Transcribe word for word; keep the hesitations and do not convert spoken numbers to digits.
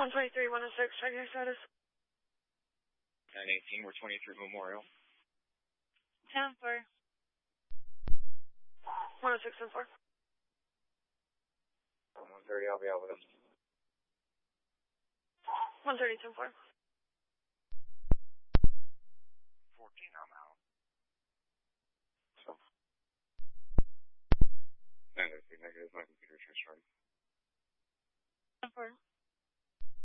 one twenty-three, one oh six, check your status. nine eighteen, we're twenty-three Memorial. ten four. one oh six, ten four. one thirty, I'll be out with him. one thirty, ten four. fourteen, I'm out.